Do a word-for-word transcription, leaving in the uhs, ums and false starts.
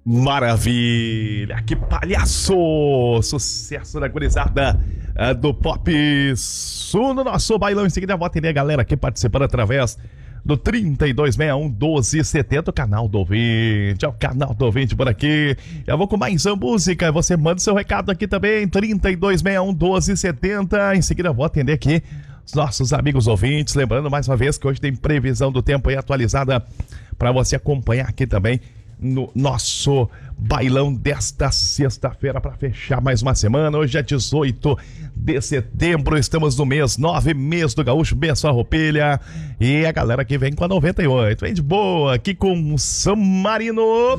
Maravilha, que palhaço! Sucesso da gurizada uh, do Pop Sul no nosso bailão. Em seguida, vou atender a galera aqui participando através do trinta e dois sessenta e um, doze setenta, o canal do ouvinte. É o canal do ouvinte por aqui. Eu vou com mais uma música. Você manda seu recado aqui também, trinta e dois sessenta e um, doze setenta. Em seguida, eu vou atender aqui os nossos amigos ouvintes. Lembrando mais uma vez que hoje tem previsão do tempo aí atualizada para você acompanhar aqui também no nosso bailão desta sexta-feira para fechar mais uma semana. Hoje é dezoito de setembro, estamos no mês nove, mês do Gaúcho, mês Farroupilha, e a galera que vem com a noventa e oito, vem de boa aqui com São Marino.